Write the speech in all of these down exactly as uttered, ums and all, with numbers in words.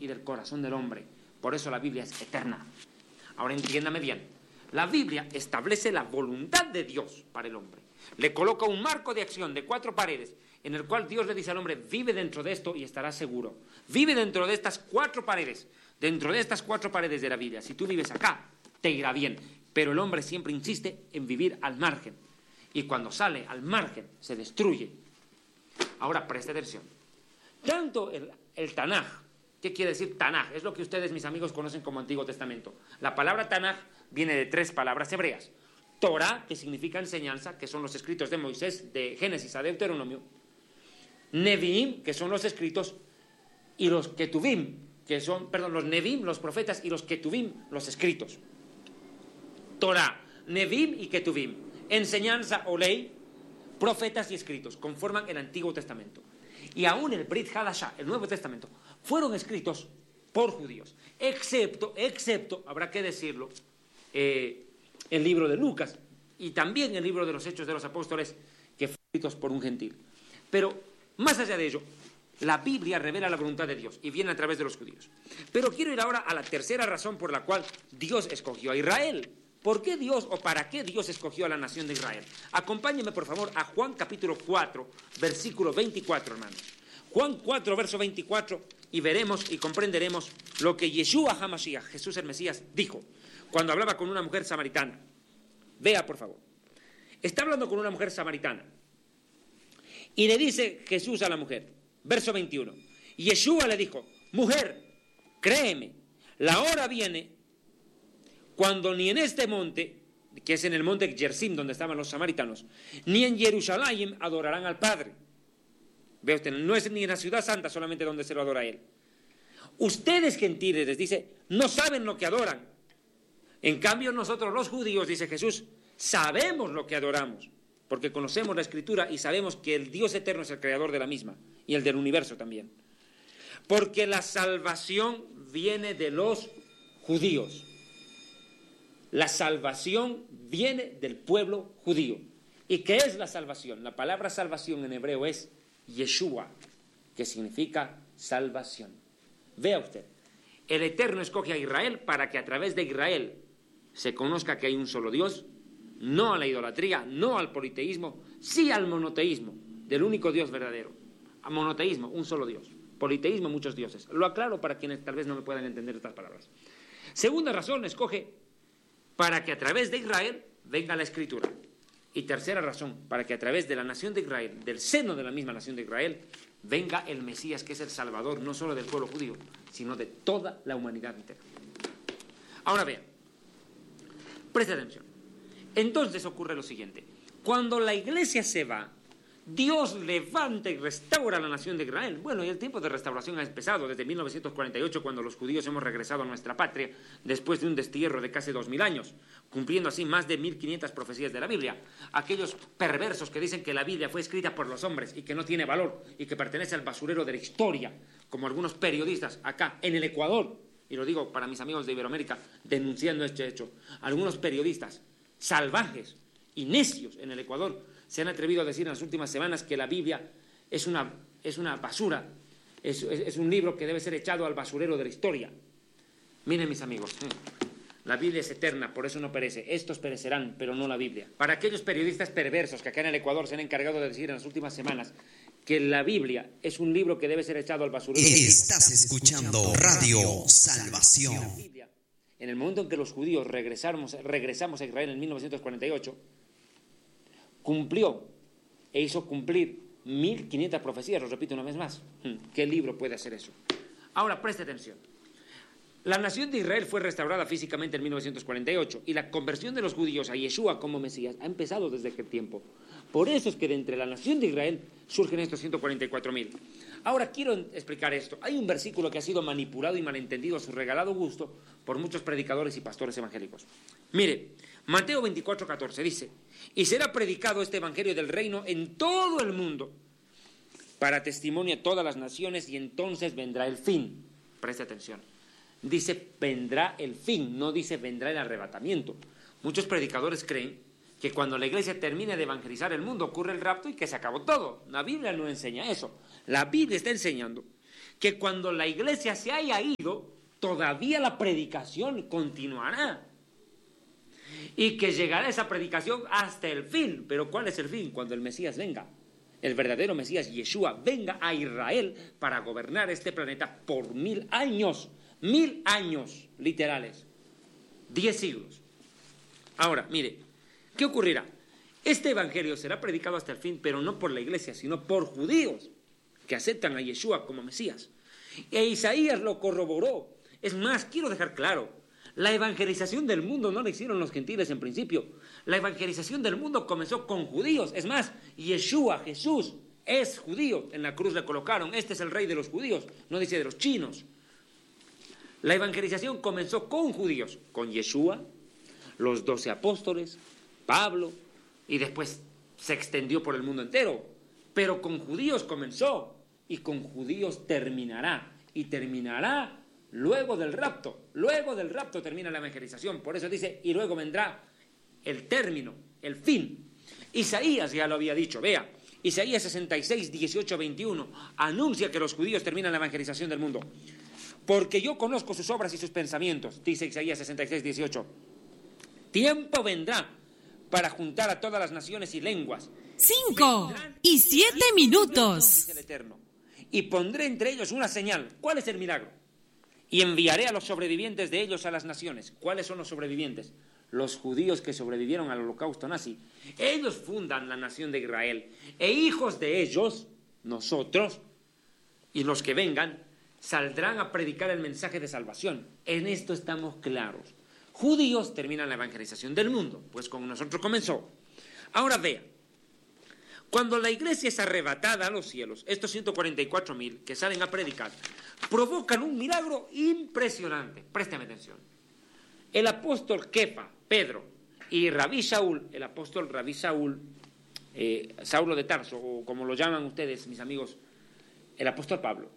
y del corazón del hombre. Por eso la Biblia es eterna. Ahora entiéndame bien. La Biblia establece la voluntad de Dios para el hombre. Le coloca un marco de acción de cuatro paredes en el cual Dios le dice al hombre, vive dentro de esto y estarás seguro. Vive dentro de estas cuatro paredes, dentro de estas cuatro paredes de la Biblia. Si tú vives acá, te irá bien. Pero el hombre siempre insiste en vivir al margen. Y cuando sale al margen, se destruye. Ahora, preste atención. Tanto el, el Tanaj, ¿qué quiere decir Tanaj? Es lo que ustedes, mis amigos, conocen como Antiguo Testamento. La palabra Tanaj viene de tres palabras hebreas. Torah, que significa enseñanza, que son los escritos de Moisés, de Génesis a Deuteronomio. Neviim, que son los escritos, y los Ketuvim, que son, perdón, los Nevim, los profetas, y los Ketuvim, los escritos. Torah, Nevim y Ketuvim, enseñanza o ley, profetas y escritos, conforman el Antiguo Testamento. Y aún el Brit Hadashah, el Nuevo Testamento, fueron escritos por judíos, excepto, excepto, habrá que decirlo, eh, el libro de Lucas y también el libro de los Hechos de los Apóstoles, que fueron escritos por un gentil. Pero, más allá de ello, la Biblia revela la voluntad de Dios y viene a través de los judíos. Pero quiero ir ahora a la tercera razón por la cual Dios escogió a Israel. ¿Por qué Dios o para qué Dios escogió a la nación de Israel? Acompáñenme, por favor, a Juan capítulo cuatro, versículo veinticuatro, hermanos. Juan cuatro, verso veinticuatro, y veremos y comprenderemos lo que Yeshua HaMashiach, Jesús el Mesías, dijo cuando hablaba con una mujer samaritana. Vea, por favor. Está hablando con una mujer samaritana. Y le dice Jesús a la mujer, verso veintiuno, Yeshua le dijo, mujer, créeme, la hora viene cuando ni en este monte, que es en el monte Gerizim donde estaban los samaritanos, ni en Jerusalén adorarán al Padre. Ve usted, no es ni en la ciudad santa solamente donde se lo adora a Él. Ustedes gentiles, les dice, no saben lo que adoran. En cambio nosotros los judíos, dice Jesús, sabemos lo que adoramos, porque conocemos la Escritura y sabemos que el Dios eterno es el creador de la misma y el del universo también. Porque la salvación viene de los judíos. La salvación viene del pueblo judío. ¿Y qué es la salvación? La palabra salvación en hebreo es Yeshua, que significa salvación. Vea usted, el Eterno escoge a Israel para que a través de Israel se conozca que hay un solo Dios, no a la idolatría, no al politeísmo, sí al monoteísmo, del único Dios verdadero. A monoteísmo, un solo Dios. Politeísmo, muchos dioses. Lo aclaro para quienes tal vez no me puedan entender estas palabras. Segunda razón, escoge para que a través de Israel venga la Escritura. Y tercera razón, para que a través de la nación de Israel, del seno de la misma nación de Israel, venga el Mesías, que es el Salvador, no solo del pueblo judío, sino de toda la humanidad entera. Ahora vean, preste atención. Entonces ocurre lo siguiente. Cuando la iglesia se va, Dios levanta y restaura la nación de Israel. Bueno, y el tiempo de restauración ha empezado desde mil novecientos cuarenta y ocho, cuando los judíos hemos regresado a nuestra patria, después de un destierro de casi dos mil años, cumpliendo así más de mil quinientas profecías de la Biblia. Aquellos perversos que dicen que la Biblia fue escrita por los hombres y que no tiene valor y que pertenece al basurero de la historia, como algunos periodistas acá en el Ecuador, y lo digo para mis amigos de Iberoamérica, denunciando este hecho, algunos periodistas salvajes y necios en el Ecuador se han atrevido a decir en las últimas semanas que la Biblia es una, es una basura, es, es, es un libro que debe ser echado al basurero de la historia. Miren, mis amigos, la Biblia es eterna, por eso no perece. Estos perecerán, pero no la Biblia. Para aquellos periodistas perversos que acá en el Ecuador se han encargado de decir en las últimas semanas que la Biblia es un libro que debe ser echado al basurero de la historia. Estás escuchando Radio Salvación. En el momento en que los judíos regresamos, regresamos a Israel en mil novecientos cuarenta y ocho, cumplió e hizo cumplir mil quinientas profecías, lo repito una vez más. ¿Qué libro puede hacer eso? Ahora, preste atención. La nación de Israel fue restaurada físicamente en mil novecientos cuarenta y ocho y la conversión de los judíos a Yeshua como Mesías ha empezado desde aquel tiempo. Por eso es que de entre la nación de Israel surgen estos ciento cuarenta y cuatro mil. Ahora quiero explicar esto. Hay un versículo que ha sido manipulado y malentendido a su regalado gusto por muchos predicadores y pastores evangélicos. Mire, Mateo veinticuatro, catorce dice: y será predicado este evangelio del reino en todo el mundo para testimonio a todas las naciones, y entonces vendrá el fin. Preste atención. Dice vendrá el fin, no dice vendrá el arrebatamiento. Muchos predicadores creen que cuando la iglesia termine de evangelizar el mundo ocurre el rapto y que se acabó todo. La Biblia no enseña eso. La Biblia está enseñando que cuando la iglesia se haya ido, todavía la predicación continuará. Y que llegará esa predicación hasta el fin. Pero ¿cuál es el fin? Cuando el Mesías venga. El verdadero Mesías, Yeshua, venga a Israel para gobernar este planeta por mil años. Mil años literales. Diez siglos. Ahora, mire, ¿qué ocurrirá? Este evangelio será predicado hasta el fin, pero no por la iglesia, sino por judíos que aceptan a Yeshua como Mesías. E Isaías lo corroboró. Es más, quiero dejar claro, la evangelización del mundo no la hicieron los gentiles en principio. La evangelización del mundo comenzó con judíos. Es más, Yeshua, Jesús, es judío. En la cruz le colocaron, este es el rey de los judíos, no dice de los chinos. La evangelización comenzó con judíos, con Yeshua, los doce apóstoles, Pablo, y después se extendió por el mundo entero. Pero con judíos comenzó y con judíos terminará. Y terminará luego del rapto. Luego del rapto termina la evangelización. Por eso dice, y luego vendrá el término, el fin. Isaías ya lo había dicho, vea. Isaías sesenta y seis, dieciocho, veintiuno anuncia que los judíos terminan la evangelización del mundo. Porque yo conozco sus obras y sus pensamientos, dice Isaías sesenta y seis, dieciocho. Tiempo vendrá para juntar a todas las naciones y lenguas. Cinco y siete minutos. Dice el Eterno. Y pondré entre ellos una señal. ¿Cuál es el milagro? Y enviaré a los sobrevivientes de ellos a las naciones. ¿Cuáles son los sobrevivientes? Los judíos que sobrevivieron al holocausto nazi. Ellos fundan la nación de Israel. E hijos de ellos, nosotros, y los que vengan, saldrán a predicar el mensaje de salvación. En esto estamos claros. Judíos terminan la evangelización del mundo, pues con nosotros comenzó. Ahora vea, cuando la iglesia es arrebatada a los cielos, estos ciento cuarenta y cuatro mil que salen a predicar, provocan un milagro impresionante. Présteme atención. El apóstol Kefa, Pedro, y Rabí Saúl, el apóstol Rabí Saúl, eh, Saulo de Tarso, o como lo llaman ustedes, mis amigos, el apóstol Pablo,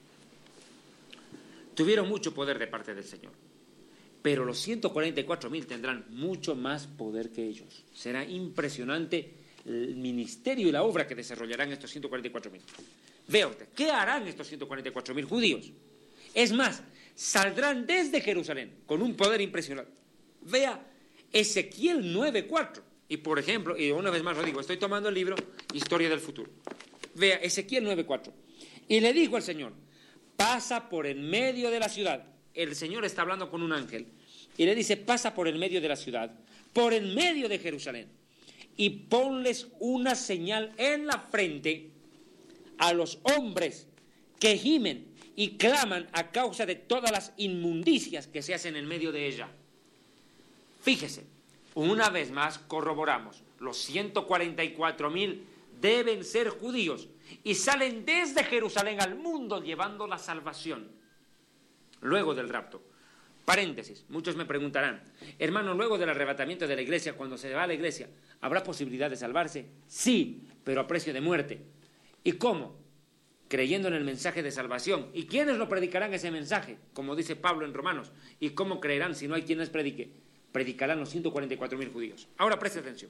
tuvieron mucho poder de parte del Señor. Pero los ciento cuarenta y cuatro mil tendrán mucho más poder que ellos. Será impresionante el ministerio y la obra que desarrollarán estos ciento cuarenta y cuatro mil. Vea usted, ¿qué harán estos ciento cuarenta y cuatro mil judíos? Es más, saldrán desde Jerusalén con un poder impresionante. Vea Ezequiel nueve cuatro. Y por ejemplo, y una vez más lo digo, estoy tomando el libro Historia del Futuro. Vea Ezequiel nueve cuatro. Y le dijo al Señor, pasa por en medio de la ciudad. El Señor está hablando con un ángel y le dice, pasa por el medio de la ciudad, por el medio de Jerusalén, y ponles una señal en la frente a los hombres que gimen y claman a causa de todas las inmundicias que se hacen en medio de ella. Fíjese, una vez más corroboramos, los ciento cuarenta y cuatro mil deben ser judíos y salen desde Jerusalén al mundo llevando la salvación. Luego del rapto. Paréntesis, muchos me preguntarán, hermano, luego del arrebatamiento de la iglesia, cuando se va a la iglesia, ¿habrá posibilidad de salvarse? Sí, pero a precio de muerte. ¿Y cómo? Creyendo en el mensaje de salvación. ¿Y quiénes lo predicarán ese mensaje? Como dice Pablo en Romanos. ¿Y cómo creerán si no hay quien les predique? Predicarán los ciento cuarenta y cuatro mil judíos. Ahora preste atención.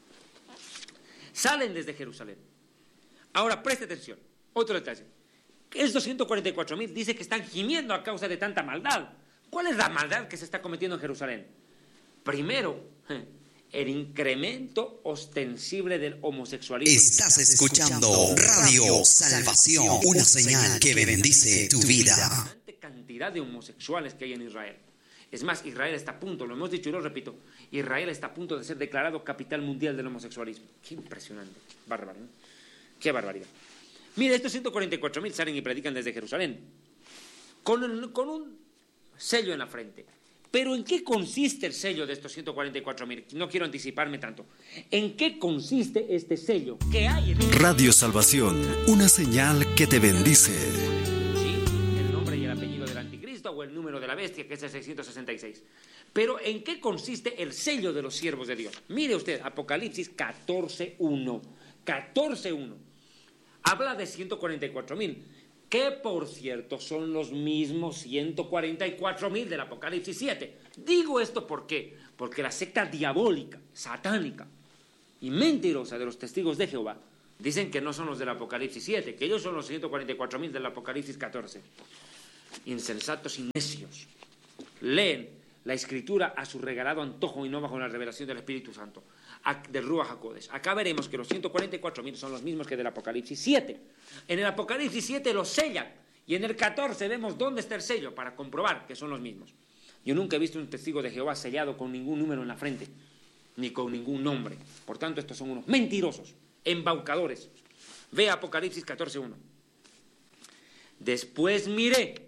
Salen desde Jerusalén. Ahora preste atención. Otro detalle. Estos ciento cuarenta y cuatro mil dice que están gimiendo a causa de tanta maldad. ¿Cuál es la maldad que se está cometiendo en Jerusalén? Primero, el incremento ostensible del homosexualismo. Estás escuchando Radio Salvación, una señal que bendice tu vida. La cantidad de homosexuales que hay en Israel. Es más, Israel está a punto, lo hemos dicho y lo repito, Israel está a punto de ser declarado capital mundial del homosexualismo. Qué impresionante, bárbaro, ¿no? Qué barbaridad. Mire, estos ciento cuarenta y cuatro mil salen y predican desde Jerusalén, con, el, con un sello en la frente. Pero ¿en qué consiste el sello de estos ciento cuarenta y cuatro mil? No quiero anticiparme tanto. ¿En qué consiste este sello? ¿Qué hay en el... Radio Salvación, una señal que te bendice. Sí, el nombre y el apellido del anticristo o el número de la bestia, que es el seiscientos sesenta y seis. Pero ¿en qué consiste el sello de los siervos de Dios? Mire usted, Apocalipsis catorce uno. catorce uno. Habla de ciento cuarenta y cuatro mil, que por cierto son los mismos ciento cuarenta y cuatro mil del Apocalipsis siete. Digo esto ¿por qué? Porque la secta diabólica, satánica y mentirosa de los testigos de Jehová Dicen que no son los del Apocalipsis siete, que ellos son los ciento cuarenta y cuatro mil del Apocalipsis catorce. Insensatos y necios. Leen la Escritura a su regalado antojo y no bajo la revelación del Espíritu Santo, del Ruach HaKodesh. Acá veremos que los ciento cuarenta y cuatro mil son los mismos que del Apocalipsis siete. En el Apocalipsis siete los sellan, y en el catorce vemos dónde está el sello, para comprobar que son los mismos. Yo nunca he visto un testigo de Jehová sellado con ningún número en la frente, ni con ningún nombre. Por tanto, estos son unos mentirosos, embaucadores. Ve Apocalipsis catorce uno. Después miré,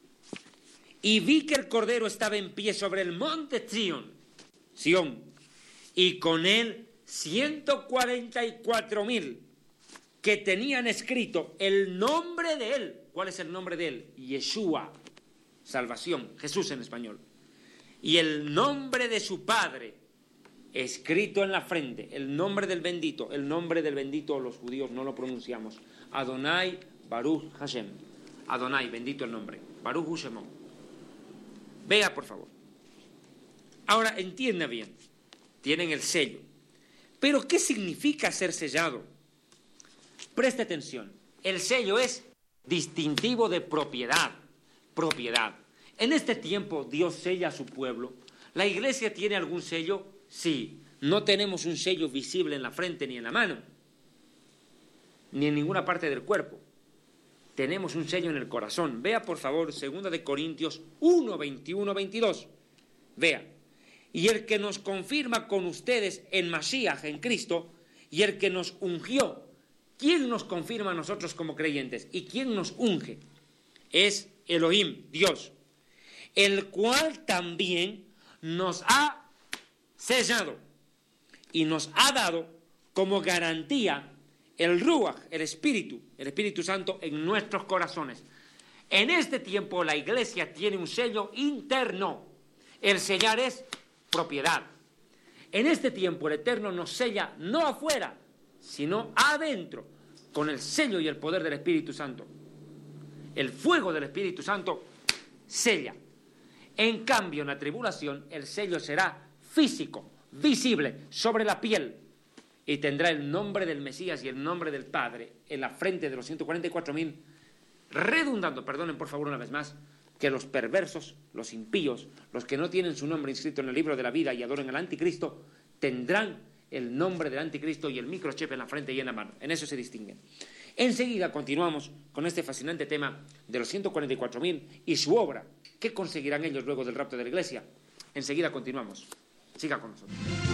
y vi que el Cordero estaba en pie sobre el monte Sión, Sión, y con él ciento cuarenta y cuatro mil que tenían escrito el nombre de él. ¿Cuál es el nombre de él? Yeshua, salvación, Jesús en español. Y el nombre de su Padre, escrito en la frente, el nombre del bendito, el nombre del bendito los judíos no lo pronunciamos. Adonai Baruch Hashem. Adonai, bendito el nombre. Baruch Hu Shemo. Vea, por favor. Ahora, entienda bien. Tienen el sello. Pero, ¿qué significa ser sellado? Preste atención. El sello es distintivo de propiedad. Propiedad. En este tiempo, Dios sella a su pueblo. ¿La iglesia tiene algún sello? Sí. No tenemos un sello visible en la frente ni en la mano, ni en ninguna parte del cuerpo. Tenemos un sello en el corazón. Vea, por favor, segunda de Corintios uno, veintiuno, veintidós. Vea. Y el que nos confirma con ustedes en Mashiach, en Cristo, y el que nos ungió. ¿Quién nos confirma a nosotros como creyentes? ¿Y quién nos unge? Es Elohim, Dios, el cual también nos ha sellado y nos ha dado como garantía el Ruach, el Espíritu, el Espíritu Santo en nuestros corazones. En este tiempo la iglesia tiene un sello interno. El sellar es propiedad. En este tiempo el Eterno nos sella no afuera, sino adentro, con el sello y el poder del Espíritu Santo. El fuego del Espíritu Santo sella. En cambio, en la tribulación, el sello será físico, visible, sobre la piel, y tendrá el nombre del Mesías y el nombre del Padre en la frente de los ciento cuarenta y cuatro mil, redundando, perdonen por favor una vez más, que los perversos, los impíos, los que no tienen su nombre inscrito en el libro de la vida y adoren al anticristo, tendrán el nombre del anticristo y el microchip en la frente y en la mano. En eso se distinguen. Enseguida continuamos con este fascinante tema de los ciento cuarenta y cuatro mil y su obra. ¿Qué conseguirán ellos luego del rapto de la iglesia? Enseguida continuamos. Siga con nosotros.